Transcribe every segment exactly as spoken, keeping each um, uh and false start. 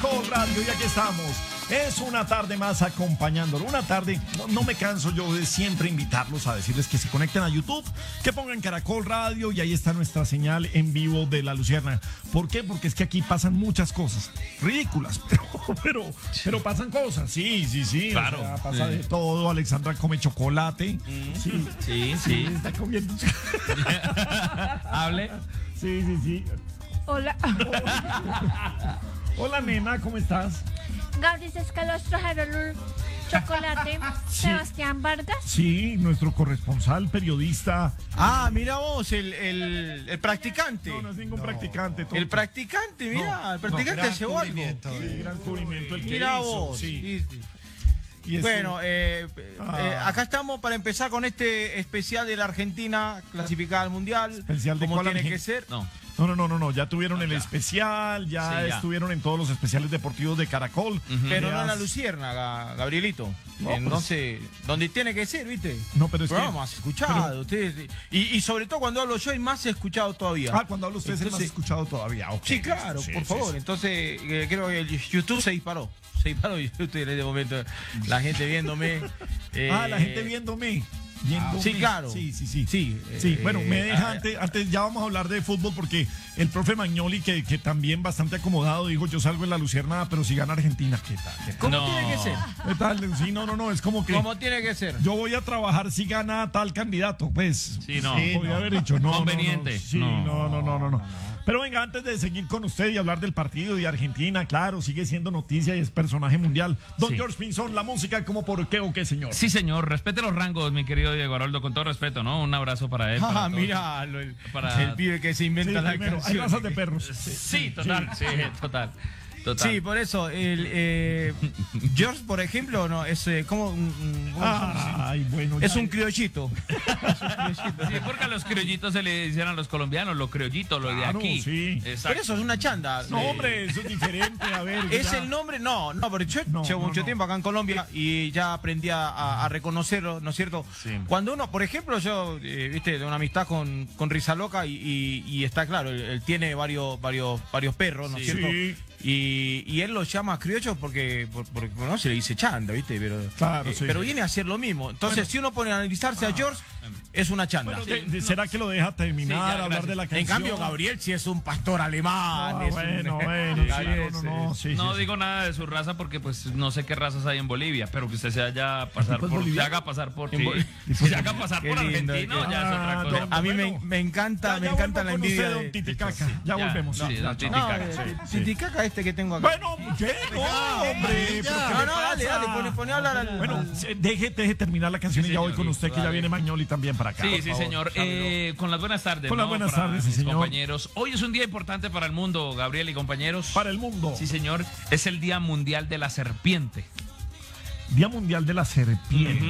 Caracol Radio y aquí estamos. Es una tarde más acompañándolo. Una tarde, no, no me canso yo de siempre invitarlos a decirles que se conecten a YouTube, que pongan Caracol Radio y ahí está nuestra señal en vivo de La Luciérnaga. ¿Por qué? Porque es que aquí pasan muchas cosas ridículas, pero, pero, pero pasan cosas. Sí, sí, sí. Claro. O sea, pasa de todo. Alexandra come chocolate. Mm. Sí, Sí, sí. está comiendo. Hable. Sí, sí, sí. Hola. Hola, nena, ¿cómo estás? Gabriel Escalostro, Harold Chocolate, Sí. Sebastián Vargas. Sí, nuestro corresponsal, periodista. Ah, mira vos, el, el, el practicante. No, no es ningún practicante. tonto. El practicante, mira, No, el practicante no, se llevó algo. Sí, gran cubrimiento el que Mira hizo, vos. sí. sí, sí. Y es Bueno, un- eh, Ah. eh, acá estamos para empezar con este especial de la Argentina clasificada al Mundial. ¿Especial de como cuál tiene Argen- que ser. No. No, no, no, no, no, ya tuvieron No, el ya. especial, ya, Sí, ya. estuvieron en todos los especiales deportivos de Caracol. Pero Ya no en la s- Luciérnaga, Gabrielito. No, Eh, no pues- sé, donde tiene que ser, ¿viste? No, pero es que- Programas escuchado, ustedes. Y, y sobre todo cuando hablo yo hay más escuchado todavía. Ah, cuando hablo usted es el más Entonces- escuchado todavía. ok. Sí, claro, Sí, por sí, favor. sí. Entonces, eh, creo que el YouTube se disparó. Se disparó YouTube en este momento. La gente viéndome. eh, Ah, la gente viéndome. viéndome. Sí, claro. Sí, sí, sí. Sí, Sí, eh, bueno, me deja ah, antes, antes, ya vamos a hablar de fútbol porque el profe Magnoli, que, que también bastante acomodado, dijo, yo salgo en la Luciérnaga, pero si gana Argentina, ¿qué tal? ¿Qué tal? ¿Cómo No. tiene que ser? ¿Qué tal? Sí, no, no, no, es como que ¿Cómo tiene que ser? yo voy a trabajar si gana tal candidato, pues. Sí, no. Podría no. haber dicho, no, no, Conveniente. No, sí, No. no, no, no, no, no. Pero venga, antes de seguir con usted y hablar del partido de Argentina, claro, sigue siendo noticia y es personaje mundial. Don Sí. George Pinzón, la música, ¿cómo por qué o qué, señor? Sí, señor. Respete los rangos, mi querido Diego Aroldo, con todo respeto, ¿no? Un abrazo para él. para Ah, todos. mira, lo- el, Para- el pibe que se Sí, inventa la primero, hay canción. razas de perros. Sí, total. Sí, total. Total. Sí, por eso, el, eh, George, por ejemplo, no es eh, como un, un- ¿cómo se llama? Ay, bueno. Es ya- un criollito. Sí, porque a los criollitos se le dicen a los colombianos, los criollitos, los de Claro, aquí. sí. Exacto. Pero eso es una chanda. No, Eh, hombre, eso es diferente, a ver. ¿Es ya. el nombre? No, no, porque yo No, llevo no, mucho no. tiempo acá en Colombia y ya aprendí a, a- a reconocerlo, ¿no es cierto? Sí. Cuando uno, por ejemplo, yo, eh, viste, de una amistad con, con Risa Loca y, y- y está claro, él, él tiene varios, varios, varios perros, ¿no es Sí. cierto? Sí. Y, y él los llama criollos porque, por- porque no se le dice chanda, ¿viste? Pero, Claro, eh, sí. pero viene a hacer lo mismo. Entonces, si uno pone a analizarse a George, es una chanda. Bueno, de- de- ¿será que lo deja terminar, Sí, ya, hablar gracias. de la canción? En cambio, Gabriel sí es un pastor alemán. Ah, es un- bueno, bueno, sí, Gabriel no, es- no, no, sí, No sí, digo nada de su raza porque pues no sé qué razas hay en Bolivia, pero que usted se haya pasar tipo es por, se boliviano? haga pasar por, En sí, Bol- que se haga pasar Qué por lindo, argentino, qué- ya es otra Ah, cosa. don- A mí me, Bueno. me encanta, Ya, me ya encanta vuelvo la con envidia. usted, de- don Titicaca. Sí, Ya ya, volvemos. sí, sí, don ya, Titicaca. ya. No, Sí, eh, sí. Titicaca este que tengo acá. Bueno, ¿qué? No, hombre. ¿pero qué No, le no, dale, pasa? dale, pone, pone a hablar al. Bueno, al- se- deje, deje terminar la canción Sí, y ya voy señor, con usted, que ya dale. viene Magnoli también para acá. Sí, por sí, favor. señor. Eh, con las buenas tardes. Con las ¿no? buenas Para tardes, sí, mis señor. compañeros. Hoy es un día importante para el mundo, Gabriel y compañeros. Para el mundo. Sí, señor. Es el Día Mundial de la Serpiente. Día Mundial de la Serpiente.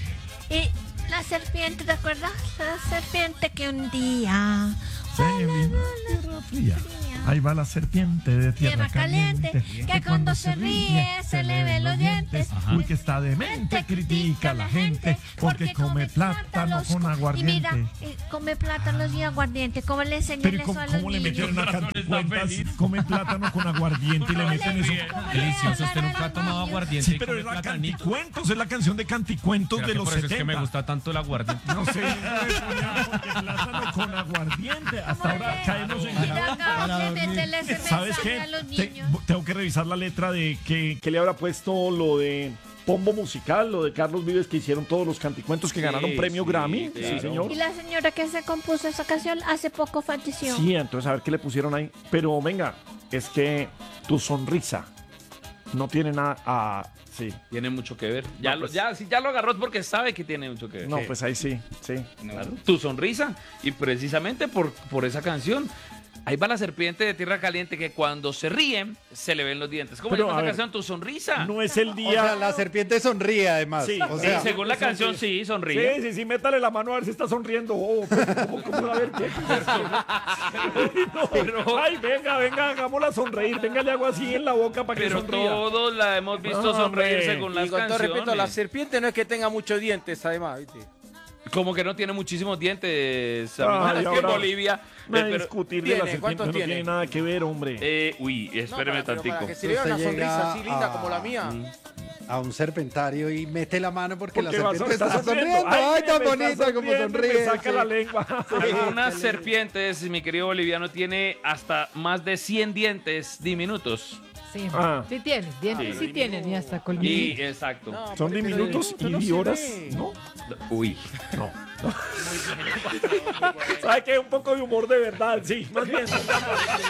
Y la serpiente, ¿te acuerdas? La serpiente que un día. Se viene tierra fría. Ahí va la serpiente de tierra, Tierra caliente, que cuando se ríe se le ven los dientes. Ajá. Uy, que está demente, critica a la gente porque come plátano con Y mira, aguardiente. eh, come plátanos y aguardiente. ¿Cómo le enseñan Pero ¿y eso cómo, a los cómo le niños? metieron a Con razón está canticuentas? feliz. Come plátano con aguardiente y le meten eso. Delicioso, usted nunca ha tomado aguardiente Sí, y pero come era platanito. canticuentos, es la canción de canticuentos ¿Será de que los por eso es que me setenta. gusta tanto el aguardiente? No sé, me ponía porque plátano con aguardiente. Hasta ahora caemos en Mira, Gabriel, métele ese ¿Sabes mensaje qué? a los Te- niños. tengo que revisar la letra de que, que le habrá puesto lo de Pombo Musical, lo de Carlos Vives, que hicieron todos los canticuentos que Sí, ganaron premio sí, Grammy. claro. Sí, señor. Y la señora que se compuso esa canción hace poco falleció. Sí, entonces a ver qué le pusieron ahí. Pero venga, es que tu sonrisa no tiene nada a... Sí. Tiene mucho que ver. Ya, No, lo, pues- ya, si ya lo agarró es porque sabe que tiene mucho que ver. No, Sí. pues ahí sí, sí. Claro. Tu sonrisa. Y precisamente por, por esa canción. Ahí va la serpiente de tierra caliente que cuando se ríe se le ven los dientes. ¿Cómo Pero, llama a esa ver, canción? Tu sonrisa. No es el O día... sea, la serpiente sonríe además. Sí, o Sí, sea, según la canción, sí, sonríe. Sí, sí, sí, métale la mano a ver si está sonriendo. Oh, pues, ¿cómo, cómo, a ver qué? No, Pero- ay, venga, venga, hagámosla sonreír. Venga, le hago así en la boca para que Pero sonría. todos la hemos visto No, sonreír hombre. según las Y con todo canciones. respeto, la serpiente no es que tenga muchos dientes, además, ¿viste? Como que no tiene muchísimos dientes. Ay, amigo. Es que en ahora Bolivia. Me eh, a pero- discutir de ¿tiene? la serpiente ¿Cuántos no tiene? tiene nada que ver, hombre. eh, uy, espéreme No, para- pero tantico. para que se le vea una Usted llega sonrisa así linda a- como la mía. A un serpentario y mete la mano porque, Porque la vas a- serpiente está estás sonriendo. sonriendo. Ay, tan me está bonita como sonriendo y sonríe. Me saca sí. la lengua. Algunas serpientes, mi querido boliviano, tiene hasta más de cien dientes diminutos. Sí, Ah. sí tienen, dientes Sí. sí tienen y hasta Y colmillos. exacto. No, Son pero diminutos diminuto no y se horas, ve. ¿no? Uy. No. ¿Sabe qué? Un poco de humor de verdad, sí. Más bien.